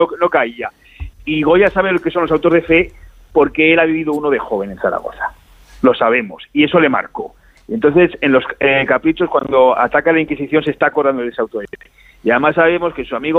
no caía. Y Goya sabe lo que son los autos de fe porque él ha vivido uno de joven en Zaragoza. Lo sabemos. Y eso le marcó. Entonces, en los caprichos, cuando ataca la Inquisición, se está acordando de ese auto de fe. Y además sabemos que su amigo